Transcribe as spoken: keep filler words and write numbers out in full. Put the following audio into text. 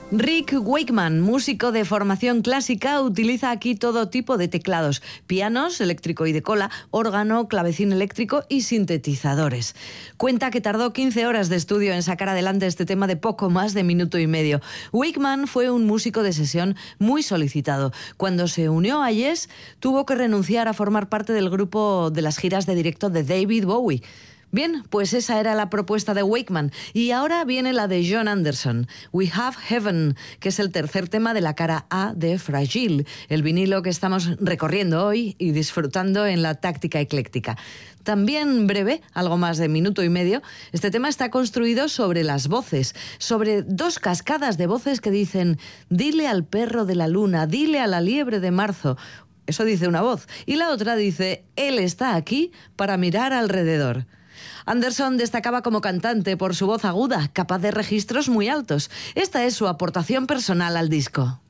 Rick Wakeman, músico de formación clásica, utiliza aquí todo tipo de teclados, pianos, eléctrico y de cola, órgano, clavecín eléctrico y sintetizadores. Cuenta que tardó quince horas de estudio en sacar adelante este tema de poco más de minuto y medio. Wakeman fue un músico de sesión muy solicitado. Cuando se unió a Yes, tuvo que renunciar a formar parte del grupo de las giras de directo de David Bowie. Bien, pues esa era la propuesta de Wakeman. Y ahora viene la de Jon Anderson, We Have Heaven, que es el tercer tema de la cara A de Fragile, el vinilo que estamos recorriendo hoy y disfrutando en la Táctica Ecléctica. También breve, algo más de minuto y medio, este tema está construido sobre las voces, sobre dos cascadas de voces que dicen «Dile al perro de la luna, dile a la liebre de marzo». Eso dice una voz. Y la otra dice «Él está aquí para mirar alrededor». Anderson destacaba como cantante por su voz aguda, capaz de registros muy altos. Esta es su aportación personal al disco.